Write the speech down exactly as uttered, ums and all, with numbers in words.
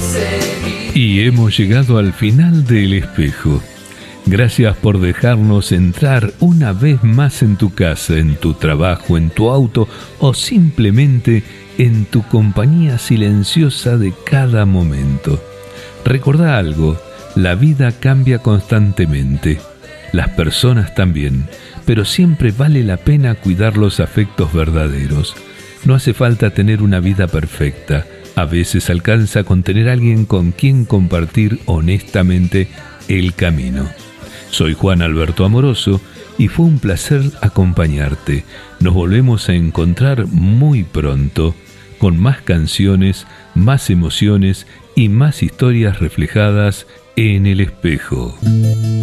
Y hemos llegado al final del espejo. Gracias por dejarnos entrar una vez más en tu casa, en tu trabajo, en tu auto o simplemente en tu compañía silenciosa de cada momento. Recordá algo, la vida cambia constantemente, las personas también, pero siempre vale la pena cuidar los afectos verdaderos. No hace falta tener una vida perfecta, a veces alcanza con tener alguien con quien compartir honestamente el camino. Soy Juan Alberto Amoroso y fue un placer acompañarte. Nos volvemos a encontrar muy pronto con más canciones, más emociones y más historias reflejadas en el espejo.